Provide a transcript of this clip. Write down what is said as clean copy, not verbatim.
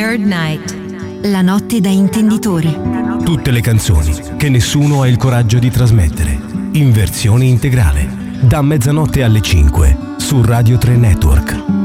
Third Night. La notte da intenditori. Tutte le canzoni che nessuno ha il coraggio di trasmettere, in versione integrale, da mezzanotte alle 5 su Radio 3 Network.